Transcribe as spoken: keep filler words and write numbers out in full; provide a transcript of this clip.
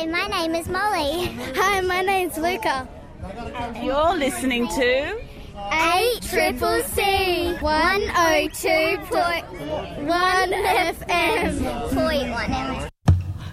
my name is Molly. Hi, my name's Luca. You're listening to eight Triple C one oh two point one F M. Point one F M.